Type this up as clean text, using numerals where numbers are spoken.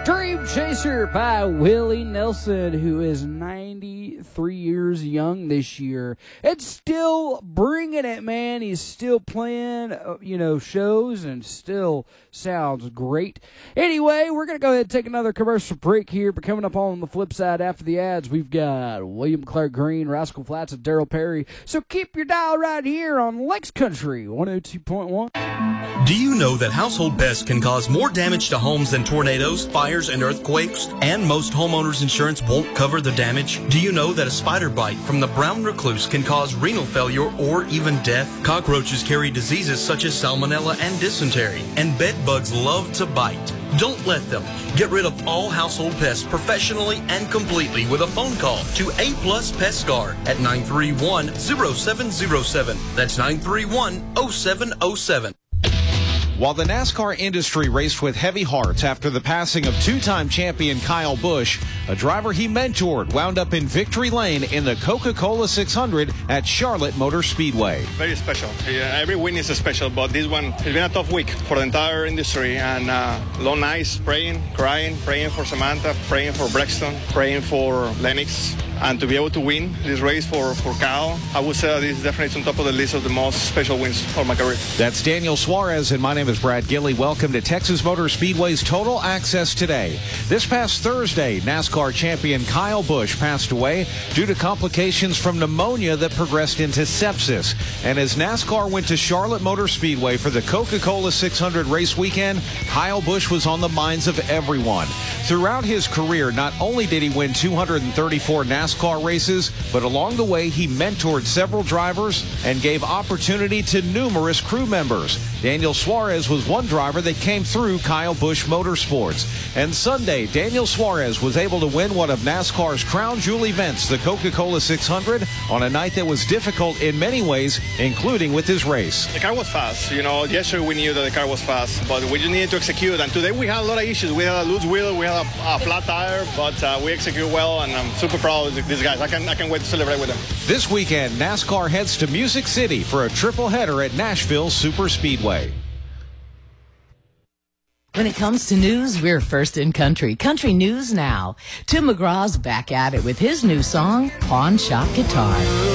Dream Chaser by Willie Nelson, who is 93 years young this year and still bringing it, man. He's still playing, shows and still sounds great. Anyway, we're going to go ahead and take another commercial break here, but coming up on the flip side after the ads, we've got William Clark Green, Rascal Flatts, and Daryl Perry. So keep your dial right here on Lex Country 102.1. Do you know that household pests can cause more damage to homes than tornadoes, fires, and earthquakes? And most homeowners' insurance won't cover the damage? Do you know that a spider bite from the brown recluse can cause renal failure or even death? Cockroaches carry diseases such as salmonella and dysentery, and bed bugs love to bite. Don't let them. Get rid of all household pests professionally and completely with a phone call to A Plus Pest Guard at 931-0707. That's 931-0707. While the NASCAR industry raced with heavy hearts after the passing of two-time champion Kyle Busch, a driver he mentored wound up in victory lane in the Coca-Cola 600 at Charlotte Motor Speedway. Very special. Yeah, every win is special, but this one has been a tough week for the entire industry. And long nights praying, crying, praying for Samantha, praying for Brexton, praying for Lennox. And to be able to win this race for Kyle, I would say this is definitely on top of the list of the most special wins of my career. That's Daniel Suarez, and my name is Brad Gilley. Welcome to Texas Motor Speedway's Total Access Today. This past Thursday, NASCAR champion Kyle Busch passed away due to complications from pneumonia that progressed into sepsis. And as NASCAR went to Charlotte Motor Speedway for the Coca-Cola 600 race weekend, Kyle Busch was on the minds of everyone. Throughout his career, not only did he win 234 NASCAR races, but along the way he mentored several drivers and gave opportunity to numerous crew members. Daniel Suarez was one driver that came through Kyle Busch Motorsports. And Sunday, Daniel Suarez was able to win one of NASCAR's crown jewel events, the Coca-Cola 600, on a night that was difficult in many ways, including with his race. The car was fast. Yesterday we knew that the car was fast, but we just needed to execute. And today we had a lot of issues. We had a loose wheel, we had a flat tire, but we executed well, and I'm super proud of these guys. I can't wait to celebrate with them. This weekend, NASCAR heads to Music City for a triple header at Nashville Super Speedway. When it comes to news, we're first in country. Country News Now. Tim McGraw's back at it with his new song, Pawn Shop Guitar.